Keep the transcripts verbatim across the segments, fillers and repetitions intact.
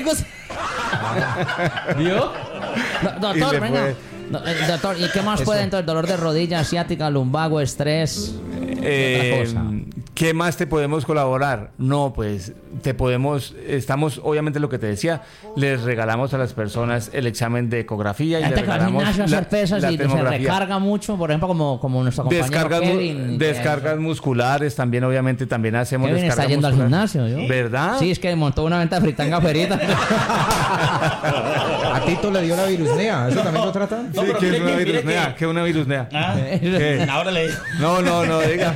¿Vio? Do- doctor, venga. Do- eh, doctor, ¿y qué más Eso. puede entonces? Dolor de rodilla, asiática, lumbago, estrés. Eh, otra cosa. ¿Qué más te podemos colaborar? No, pues te podemos, estamos, obviamente lo que te decía, les regalamos a las personas el examen de ecografía y Hay les gente que va al regalamos gimnasio a hacer la, pesas la y se termografía. recarga mucho, por ejemplo, como, como nuestro compañero Descargas, mu- Kevin. que- descargas musculares también, obviamente, también hacemos Kevin descarga está yendo al muscular. gimnasio, ¿yo? ¿Verdad? Sí, es que montó una venta de fritanga ferita. A Tito le dio la virusnea. ¿Eso también lo tratan? Sí, No, pero que es mire una que- mire virusnea, que- que una virusnea. Ah, ¿Qué? ahora le digo. No, no, no, diga.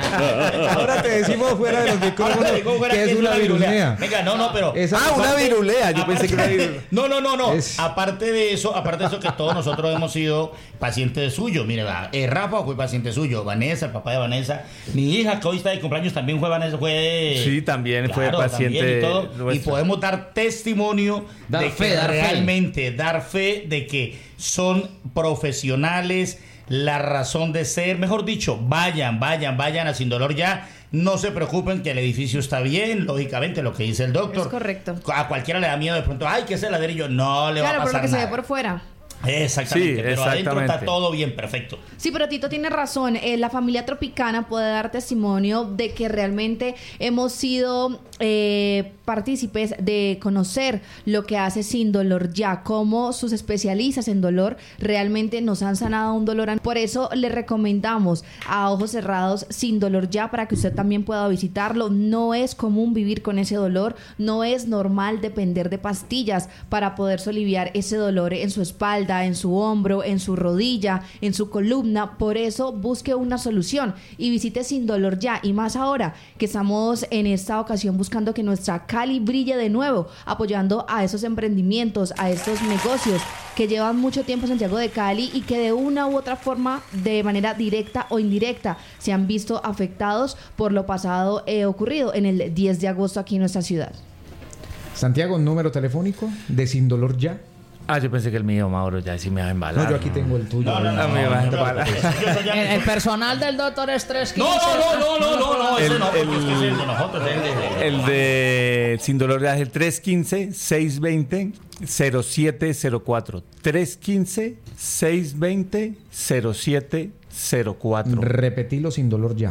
Ahora te decimos fuera de los micrófonos Ahora te digo, fuera que es una virusnea. Venga, no, no, pero. Esa- Ah, una aparte- virulea, yo pensé que una aparte- virulea. No, no, no, no. Es- Aparte de eso, aparte de eso que todos nosotros hemos sido pacientes suyos. Mire, va, eh, Rafa fue paciente suyo, Vanessa, el papá de Vanessa, mi hija que hoy está de cumpleaños también fue Vanessa, fue Sí, también fue Claro, paciente también y, todo. Y nuestra. podemos dar testimonio Dar de fe, que dar fe. realmente dar fe de que son profesionales, la razón de ser, mejor dicho, vayan, vayan, vayan a Sin Dolor Ya. No se preocupen que el edificio está bien, lógicamente lo que dice el doctor. Es correcto. A cualquiera le da miedo de pronto, ay, que es el ladrillo, no le Claro, va a por lo pasar que se nada. ve por fuera. Exactamente, Sí, pero adentro exactamente. está todo bien, perfecto. Sí, pero Tito tiene razón. Eh, la familia Tropicana puede dar testimonio de que realmente hemos sido eh, partícipes de conocer lo que hace Sin Dolor Ya, cómo sus especialistas en dolor realmente nos han sanado un dolor. Por eso le recomendamos a ojos cerrados Sin Dolor Ya para que usted también pueda visitarlo. No es común vivir con ese dolor, no es normal depender de pastillas para poder aliviar ese dolor en su espalda, en su hombro, en su rodilla, en su columna. Por eso busque una solución y visite Sin Dolor Ya. Y más ahora que estamos en esta ocasión buscando que nuestra Cali brille de nuevo, apoyando a esos emprendimientos, a estos negocios que llevan mucho tiempo en Santiago de Cali y que de una u otra forma, de manera directa o indirecta, se han visto afectados por lo pasado eh, ocurrido en el diez de agosto aquí en nuestra ciudad. Santiago, número telefónico de Sin Dolor Ya. Ah, yo pensé que el mío, Mauro, ya sí me va a embalar. No, yo aquí tengo el tuyo. No, no, no, A mí me va a no, no, embalar. no, yo soy ya- el, el personal del doctor es tres No, quince. no, no, no, no, no, ese El- no, porque el- es que es el de nosotros, es el de... El de Sin Dolor Ya es el tres uno cinco, seis dos cero, cero siete cero cuatro. tres uno cinco, seis dos cero, cero siete cero cuatro. Repetilo Sin Dolor Ya.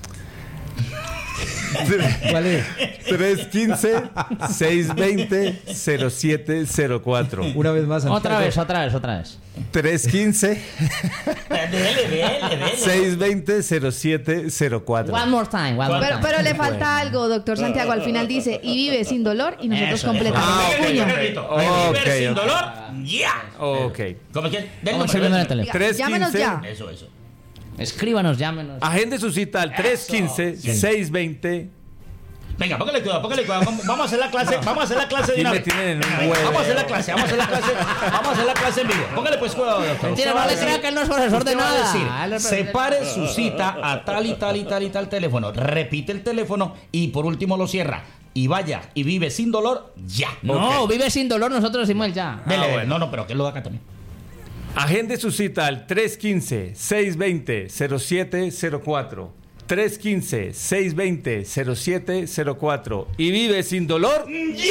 ¿Cuál es? tres uno cinco, seis dos cero, cero siete cero cuatro. Una vez más, Santiago. Otra vez, otra vez, otra vez. tres uno cinco, Dele, dele, dele. seis dos cero, cero siete cero cuatro. One more time, one more Pero, time. pero le falta algo, doctor Santiago. Al final dice, y vive sin dolor, y nosotros Eso, completamos eso. el Venga, puño. venga, repito. Ok, Viver sin ok. dolor, ya. Ok. ¿Cómo que? Del Vamos a número, el del teléfono. tres Llámenos quince. ya. Eso, eso. Escríbanos, llámenos. Agende su cita al tres uno cinco, seis dos cero. Venga, póngale cuidado, póngale cuidado. Vamos vamos a hacer la clase, vamos a hacer la clase de Aquí una me vez. tienen en un Venga, venga, huevo. Vamos a hacer la clase, vamos a hacer la clase, vamos a hacer la clase en vivo. Póngale pues cuidado, doctor. Mentira, Usted va no a le decir- crea que él no es profesor de usted va a nada. decir, Ah, él es separe su cita a tal y tal y tal y tal teléfono. Repite el teléfono y por último lo cierra. Y vaya, y vive sin dolor, ya. No, Ok. vive sin dolor, nosotros decimos el ya. Dele, Ah, dele. bueno. No, no, pero que lo da acá también. Agende su cita al tres uno cinco, seis dos cero, cero siete cero cuatro. tres uno cinco, seis dos cero, cero siete cero cuatro. Y vive sin dolor.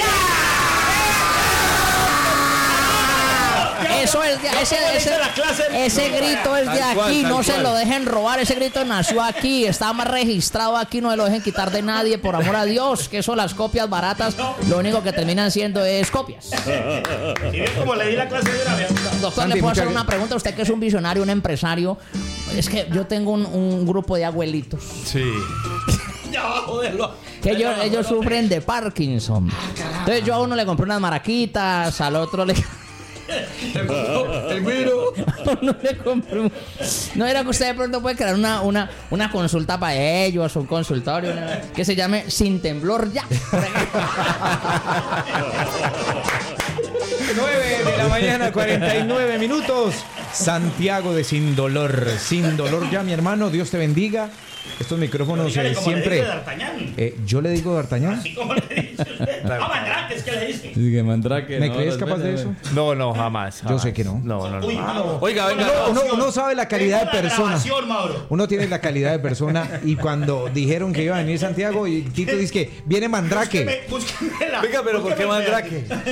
Eso es de, ese, como ese, dice la clase. ese grito es de Tal cual, aquí, tal no se cual. lo dejen robar, ese grito nació aquí, está más registrado aquí, no se lo dejen quitar de nadie, por amor a Dios, que eso las copias baratas, lo único que terminan siendo es copias. Si bien como le di la clase de una vez. Doctor, Santi, le puedo hacer muchas- una pregunta, usted que es un visionario, un empresario, es que yo tengo un, un grupo de abuelitos, Sí. Ya, joderlo. que ellos, ellos sufren de Parkinson, entonces yo a uno le compré unas maraquitas, al otro le... El güiro. no le compré un- No era que usted de pronto puede crear una, una, una consulta para ellos, un consultorio una- que se llame Sin Temblor Ya. nueve de la mañana, cuarenta y nueve minutos. Santiago de Sin Dolor. Sin Dolor Ya, mi hermano. Dios te bendiga. Estos micrófonos Dígale eh, como le siempre. dice D'Artagnan. Eh, yo le digo D'Artagnan. Así como le dice usted. Ah, Mandrake, es que le dice. Sí, que Mandrake, ¿Me no, crees los capaz de vende, eso? No, no, jamás. Yo jamás. sé que no. No, no, no. Uy, Mauro. Oiga, venga. Tengo la Uno, grabación. uno sabe la calidad de Tengo la persona. grabación, Mauro. Uno tiene la calidad de persona y cuando dijeron que iba a venir Santiago y Tito dice que viene Mandrake. Búsqueme- búsquemela, Venga, pero ¿por qué búsqueme el Mandrake? pedacito.